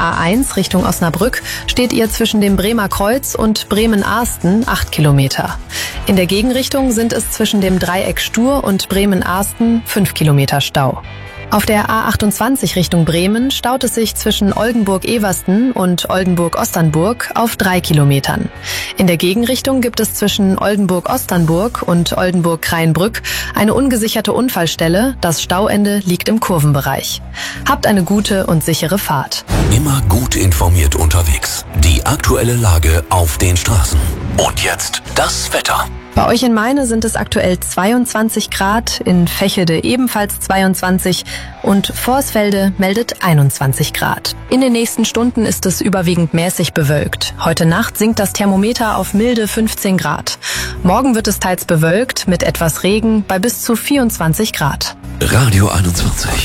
A1 Richtung Osnabrück steht ihr zwischen dem Bremer Kreuz und Bremen-Arsten 8 Kilometer. In der Gegenrichtung sind es zwischen dem Dreieck Stur und Bremen-Arsten 5 Kilometer Stau. Auf der A28 Richtung Bremen staut es sich zwischen Oldenburg-Eversten und Oldenburg-Osternburg auf 3 Kilometern. In der Gegenrichtung gibt es zwischen Oldenburg-Osternburg und Oldenburg-Kreinbrück eine ungesicherte Unfallstelle. Das Stauende liegt im Kurvenbereich. Habt eine gute und sichere Fahrt. Immer gut informiert unterwegs. Die aktuelle Lage auf den Straßen. Und jetzt das Wetter. Bei euch in Meine sind es aktuell 22 Grad, in Vechede ebenfalls 22 und Vorsfelde meldet 21 Grad. In den nächsten Stunden ist es überwiegend mäßig bewölkt. Heute Nacht sinkt das Thermometer auf milde 15 Grad. Morgen wird es teils bewölkt mit etwas Regen bei bis zu 24 Grad. Radio 21.